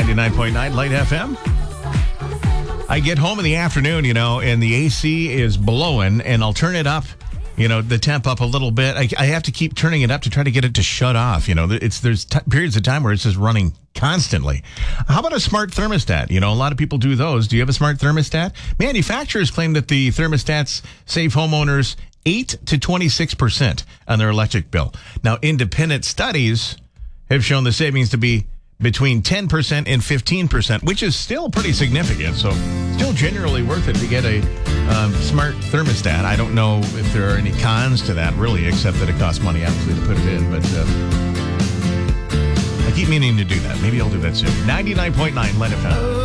99.9 Light FM. I get home in the afternoon, and the AC is blowing, and I'll turn it up, the temp up a little bit. I have to keep turning it up to try to get it to shut off. There's periods of time where it's just running constantly. How about a smart thermostat? A lot of people do those. Do you have a smart thermostat? Manufacturers claim that the thermostats save homeowners 8 to 26% on their electric bill. Now, independent studies have shown the savings to be between 10% and 15%, which is still pretty significant. So still generally worth it to get a smart thermostat. I don't know if there are any cons to that, really, except that it costs money, obviously, to put it in. But I keep meaning to do that. Maybe I'll do that soon. 99.9 Light FM.